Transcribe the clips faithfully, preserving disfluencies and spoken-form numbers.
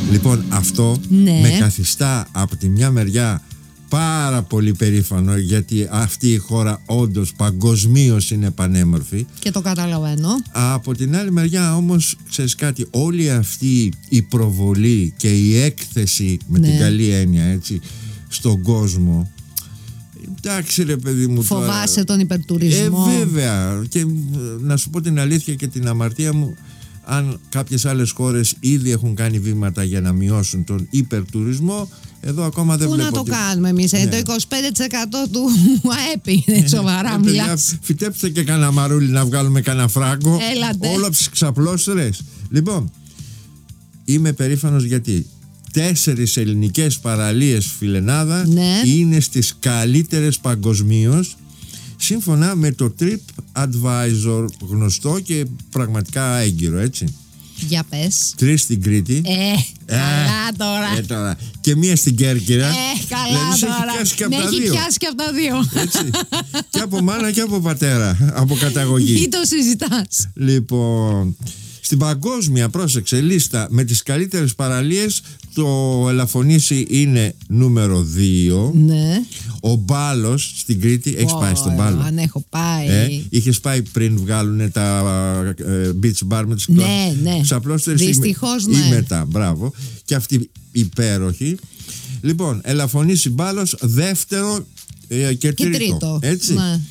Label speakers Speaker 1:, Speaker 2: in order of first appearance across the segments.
Speaker 1: Λοιπόν, αυτό
Speaker 2: ναι.
Speaker 1: με καθιστά από τη μια μεριά πάρα πολύ περήφανο, γιατί αυτή η χώρα όντως παγκοσμίως είναι πανέμορφη.
Speaker 2: Και το καταλαβαίνω.
Speaker 1: Από την άλλη μεριά όμως, ξέρεις κάτι, όλη αυτή η προβολή και η έκθεση, με
Speaker 2: ναι.
Speaker 1: την καλή έννοια, έτσι, στον κόσμο. Εντάξει ρε παιδί μου.
Speaker 2: Φοβάσαι
Speaker 1: τώρα
Speaker 2: τον υπερτουρισμό?
Speaker 1: Ε βέβαια. Και να σου πω την αλήθεια και την αμαρτία μου, αν κάποιες άλλες χώρες ήδη έχουν κάνει βήματα για να μειώσουν τον υπερτουρισμό, εδώ ακόμα δεν
Speaker 2: Πού
Speaker 1: βλέπω.
Speaker 2: Πού να το
Speaker 1: τι...
Speaker 2: κάνουμε εμείς, ναι. Το είκοσι πέντε τοις εκατό του ΑΕΠ είναι, σοβαρά μιλάς.
Speaker 1: Φυτέψτε και κανένα μαρούλι να βγάλουμε κανένα φράγκο.
Speaker 2: Έλατε.
Speaker 1: Όλο από τις ξαπλώστρες. Λοιπόν, είμαι περήφανος γιατί τέσσερις ελληνικές παραλίες, φιλενάδα,
Speaker 2: ναι.
Speaker 1: είναι στις καλύτερες παγκοσμίως, σύμφωνα με το TripAdvisor, γνωστό και πραγματικά έγκυρο, έτσι.
Speaker 2: Για πες.
Speaker 1: Τρεις στην Κρήτη.
Speaker 2: Ε, ε καλά τώρα.
Speaker 1: Ε, τώρα. Και μία στην Κέρκυρα.
Speaker 2: Ε, καλά
Speaker 1: δηλαδή,
Speaker 2: τώρα.
Speaker 1: Έχει πιάσει και από
Speaker 2: ναι,
Speaker 1: τα
Speaker 2: έχει
Speaker 1: δύο.
Speaker 2: πιάσει και από τα δύο.
Speaker 1: Έτσι. Και από μάνα και από πατέρα. Από καταγωγή.
Speaker 2: Ή το συζητάς.
Speaker 1: Λοιπόν, στην παγκόσμια, πρόσεξε, λίστα με τις καλύτερες παραλίες, το Ελαφωνήσι είναι νούμερο δύο.
Speaker 2: Ναι.
Speaker 1: Ο Μπάλος στην Κρήτη, έχεις πάει στον Μπάλο?
Speaker 2: Αν έχω πάει.
Speaker 1: Ε, είχες πάει πριν βγάλουν τα ε, beach bar με τις
Speaker 2: ναι, ναι.
Speaker 1: ξαπλώστερες?
Speaker 2: Δυστυχώς
Speaker 1: ή,
Speaker 2: ναι.
Speaker 1: ή μετά, μπράβο. Και αυτή υπέροχη. Λοιπόν, Ελαφωνήσι, Μπάλος, δεύτερο ε, και,
Speaker 2: και
Speaker 1: τρίτο,
Speaker 2: τρίτο.
Speaker 1: Έτσι.
Speaker 2: Ναι.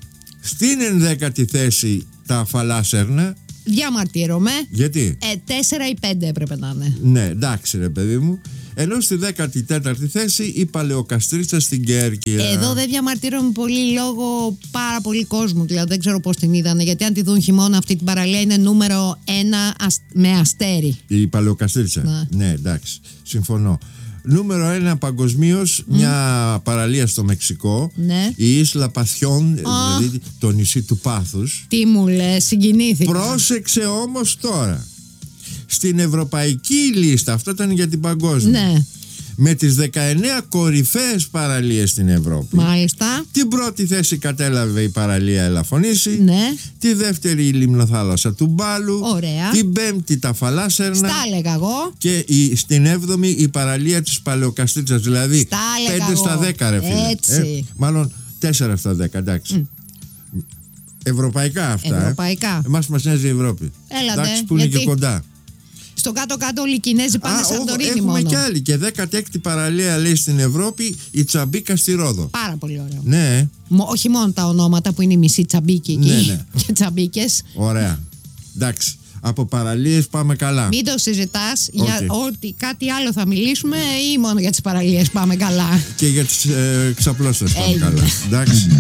Speaker 1: Στην ενδέκατη θέση τα Φαλάσσερνα.
Speaker 2: Διαμαρτύρομαι.
Speaker 1: Γιατί?
Speaker 2: Ε, τέσσερα ή πέντε έπρεπε να είναι.
Speaker 1: Ναι, εντάξει ρε παιδί μου. Ενώ στη δέκατη τέταρτη θέση η Παλαιοκαστρίτσα στην Κέρκυρα.
Speaker 2: Εδώ δεν διαμαρτύρομαι πολύ λόγω πάρα πολύ κόσμου. Δηλαδή δεν ξέρω πώς την είδανε. Γιατί αν τη δουν χειμώνα, αυτή την παραλία είναι νούμερο ένα με αστέρι.
Speaker 1: Η Παλαιοκαστρίτσα.
Speaker 2: Ναι.
Speaker 1: Ναι, εντάξει. Συμφωνώ. Νούμερο ένα παγκοσμίως, mm. μια παραλία στο Μεξικό.
Speaker 2: Ναι.
Speaker 1: Η Ίσλα Πασιόν,
Speaker 2: oh.
Speaker 1: δηλαδή το νησί του πάθους.
Speaker 2: Τι μου λες, συγκινήθηκα.
Speaker 1: Πρόσεξε όμως τώρα. Στην ευρωπαϊκή λίστα, αυτό ήταν για την παγκόσμια.
Speaker 2: Ναι.
Speaker 1: Με τις δεκαεννέα κορυφαίες παραλίες στην Ευρώπη.
Speaker 2: Μάλιστα.
Speaker 1: Την πρώτη θέση κατέλαβε η παραλία Ελαφωνήσι.
Speaker 2: Ναι.
Speaker 1: Τη δεύτερη η λιμνοθάλασσα του Μπάλου.
Speaker 2: Ωραία.
Speaker 1: Την πέμπτη τα Φαλάσσερνα.
Speaker 2: Στα έλεγα εγώ.
Speaker 1: Και η, στην έβδομη η παραλία της Παλαιοκαστρίτσας. Δηλαδή
Speaker 2: στα
Speaker 1: πέντε στα δέκα ρε φίλε.
Speaker 2: Έτσι.
Speaker 1: Ε, μάλλον τέσσερα στα δέκα, εντάξει. Mm. Ευρωπαϊκά αυτά.
Speaker 2: Ευρωπαϊκά.
Speaker 1: Ε. Εμάς μας νοιάζει η Ευρώπη.
Speaker 2: Έλατε.
Speaker 1: Εντάξει, που
Speaker 2: γιατί...
Speaker 1: είναι και κοντά.
Speaker 2: Στο κάτω-κάτω όλοι οι Κινέζοι πάνε Σαντορίνη
Speaker 1: έχουμε
Speaker 2: μόνο.
Speaker 1: και άλλη. Και δέκατη έκτη παραλία λέει στην Ευρώπη η Τσαμπίκα στη Ρόδο.
Speaker 2: Πάρα πολύ ωραίο.
Speaker 1: Ναι.
Speaker 2: Μο, όχι μόνο τα ονόματα που είναι η μισή Τσαμπίκη εκεί.
Speaker 1: Ναι, ναι.
Speaker 2: Και Τσαμπίκες.
Speaker 1: Ωραία. Εντάξει. Από παραλίες πάμε καλά.
Speaker 2: Μην το συζητάς.
Speaker 1: Okay.
Speaker 2: Για ότι κάτι άλλο θα μιλήσουμε ή μόνο για τις παραλίες πάμε καλά?
Speaker 1: Και για τις ε, ξαπλώστερες πάμε καλά. Εντάξει.